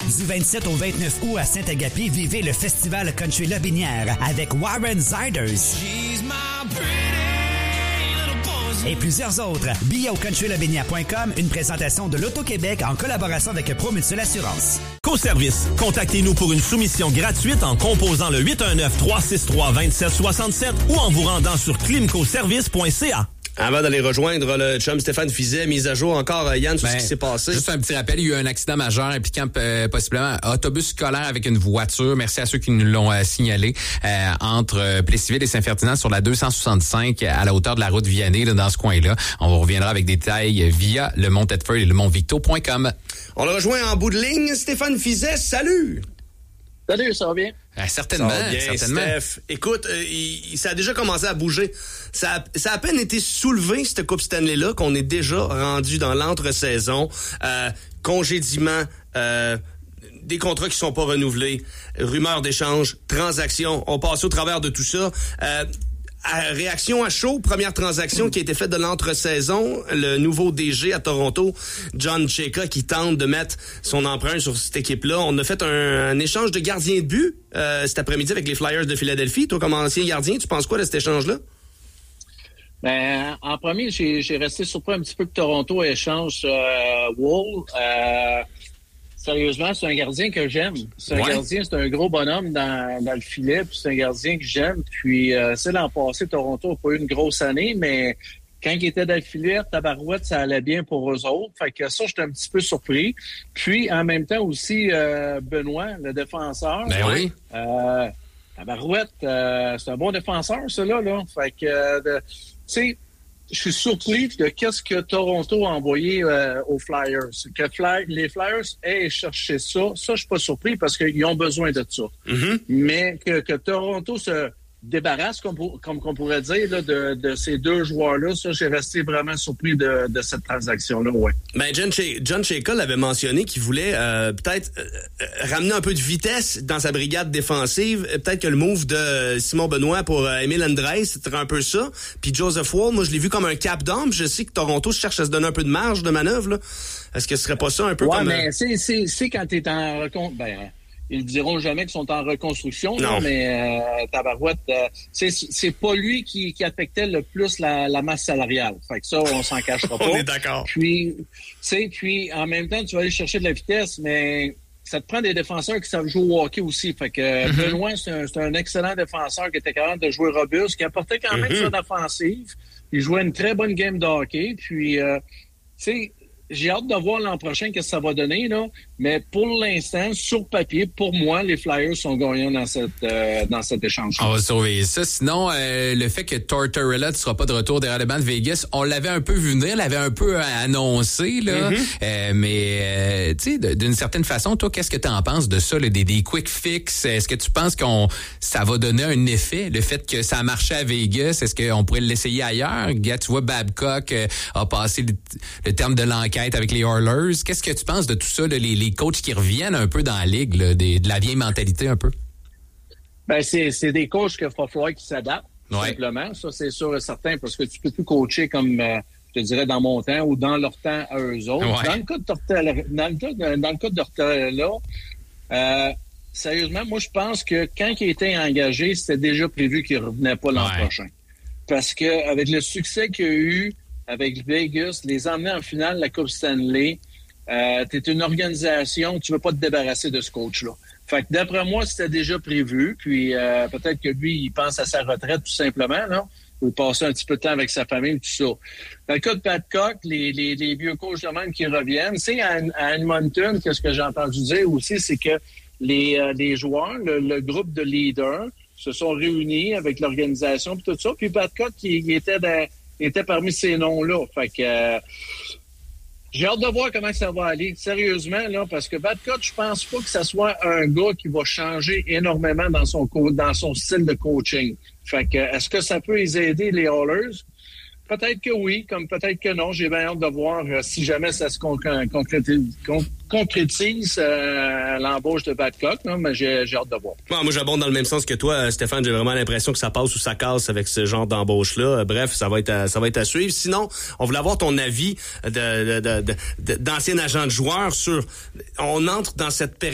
Du 27 au 29 août à Saint-Agapi, vivez le Festival Country Lobinière avec Warren Ziders et plusieurs autres. Billets au countrylobinière.com, une présentation de l'Auto-Québec en collaboration avec Promutuelle Assurance. Coservice. Contactez-nous pour une soumission gratuite en composant le 819-363-2767 ou en vous rendant sur climcoservice.ca. Avant d'aller rejoindre le chum Stéphane Fiset, mise à jour encore, Yann, sur ce qui s'est passé. Juste un petit rappel, il y a eu un accident majeur impliquant possiblement un autobus scolaire avec une voiture. Merci à ceux qui nous l'ont signalé. Entre Plessisville et Saint-Ferdinand sur la 265 à la hauteur de la route Vianney, là, dans ce coin-là. On reviendra avec des détails via le Mont Tedford et le Montvicto.com. On le rejoint en bout de ligne, Stéphane Fiset. Salut! Salut, ça va bien? Certainement, ça va bien, certainement. Steph. Écoute, ça a déjà commencé à bouger. Ça a à peine été soulevé, cette Coupe Stanley-là, qu'on est déjà rendu dans l'entre-saison. Congédiement, des contrats qui sont pas renouvelés, rumeurs d'échange, transactions. On passe au travers de tout ça. Réaction à chaud, première transaction qui a été faite de l'entre-saison, le nouveau DG à Toronto, John Chayka, qui tente de mettre son empreinte sur cette équipe-là. On a fait un échange de gardiens de but cet après-midi avec les Flyers de Philadelphie. Toi, comme ancien gardien, tu penses quoi de cet échange-là? Ben, en premier, j'ai resté surpris un petit peu que Toronto échange Woll. Sérieusement, c'est un gardien que j'aime. C'est un gardien, c'est un gros bonhomme dans le filet, puis c'est un gardien que j'aime. Puis, c'est l'an passé, Toronto n'a pas eu une grosse année, mais quand il était dans le filet, tabarouette, ça allait bien pour eux autres. Fait que ça, j'étais un petit peu surpris. Puis, en même temps aussi, Benoît, le défenseur. Ben oui. Tabarouette, c'est un bon défenseur, celui-là, là. Fait que, tu sais, je suis surpris de qu'est-ce que Toronto a envoyé aux Flyers. Que les Flyers aient cherché ça, je suis pas surpris parce qu'ils ont besoin de ça. Mm-hmm. Mais que Toronto se débarrasse, comme qu'on pourrait dire, là, de ces deux joueurs-là, ça, j'ai resté vraiment surpris de cette transaction-là, ouais. Ben, John Chayka l'avait mentionné qu'il voulait peut-être ramener un peu de vitesse dans sa brigade défensive. Peut-être que le move de Simon Benoît pour Émile André, c'était un peu ça. Puis Joseph Woll, moi, je l'ai vu comme un cap d'âme. Je sais que Toronto cherche à se donner un peu de marge de manœuvre, là. Est-ce que ce serait pas ça un peu comme... Ouais, mais c'est quand t'es en rencontre... Ben, ils diront jamais qu'ils sont en reconstruction, non. Là, mais tabarouette, c'est pas lui qui affectait le plus la masse salariale. Fait que ça, on s'en cachera pas. On est d'accord. Puis en même temps, tu vas aller chercher de la vitesse, mais ça te prend des défenseurs qui savent jouer au hockey aussi. Fait que Benoît, c'est un excellent défenseur qui était capable de jouer robuste, qui apportait quand même son offensive. Il jouait une très bonne game de hockey. Puis, tu sais, j'ai hâte de voir l'an prochain qu'est-ce que ça va donner, là. Mais pour l'instant, sur papier, pour moi, les Flyers sont gagnants dans cet échange. On va surveiller ça. Sinon, le fait que Tortorella ne sera pas de retour derrière le banc de Vegas, on l'avait un peu vu venir, l'avait un peu annoncé, là. Mais, tu sais, d'une certaine façon, toi, qu'est-ce que tu en penses de ça, là, des quick fix? Est-ce que tu penses ça va donner un effet, le fait que ça a marché à Vegas? Est-ce qu'on pourrait l'essayer ailleurs? Gars, tu vois, Babcock a passé le terme de l'enquête avec les Oilers. Qu'est-ce que tu penses de tout ça, là, les coachs qui reviennent un peu dans la ligue, là, de la vieille mentalité un peu? Ben, c'est des coachs qu'il va falloir qu'ils s'adaptent, simplement. Ça, c'est sûr et certain, parce que tu peux plus coacher comme, je te dirais, dans mon temps ou dans leur temps à eux autres. Ouais. Dans le cas de Tortorella, sérieusement, moi, je pense que quand il était engagé, c'était déjà prévu qu'il revenait pas l'an prochain. Parce que avec le succès qu'il y a eu avec Vegas, les emmener en finale de la Coupe Stanley, t'es une organisation, tu veux pas te débarrasser de ce coach-là. Fait que d'après moi, c'était déjà prévu, puis peut-être que lui, il pense à sa retraite tout simplement, là. Il veut passer un petit peu de temps avec sa famille, tout ça. Dans le cas de Babcock, les vieux coachs de même qui reviennent, tu sais, à Edmonton, qu'est-ce que j'ai entendu dire aussi, c'est que les joueurs, le groupe de leaders, se sont réunis avec l'organisation, puis tout ça, puis Babcock, il était parmi ces noms-là. Fait que j'ai hâte de voir comment ça va aller, sérieusement, là, parce que Babcock, je pense pas que ça soit un gars qui va changer énormément dans son style de coaching. Fait que, est-ce que ça peut les aider, les Oilers? Peut-être que oui, comme peut-être que non. J'ai bien hâte de voir si jamais ça se concrétise l'embauche de Babcock, non, mais j'ai hâte de voir. Moi, j'abonde dans le même sens que toi, Stéphane. J'ai vraiment l'impression que ça passe ou ça casse avec ce genre d'embauche-là. Bref, ça va être à suivre. Sinon, on voulait avoir ton avis d'ancien agent de joueur sur... On entre dans cette période